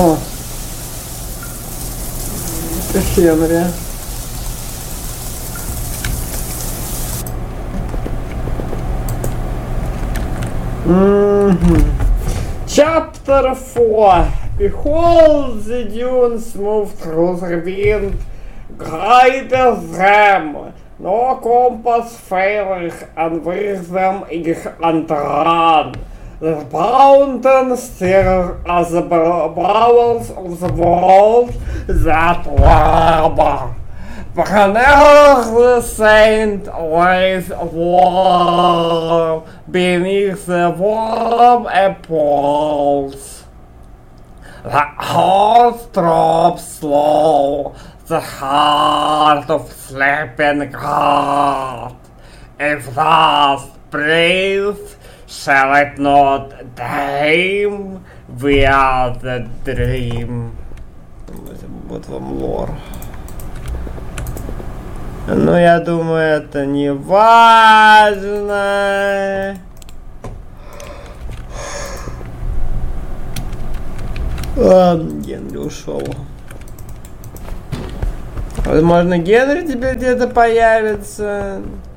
О, это Хенри. Chapter 4. Behold, the dunes move through the wind, greater them, no compass failing, and with them ich run. The mountains still as the bowels of the world that warble. Whenever the saint lays warm beneath the warm apples, the heart drops slow, the heart of sleeping God. If thus breathes, shall it not dream we are the dream? Вот вам лор. Ну, я думаю, это не важно. Генри ушел. Возможно, Генри теперь где-то появится.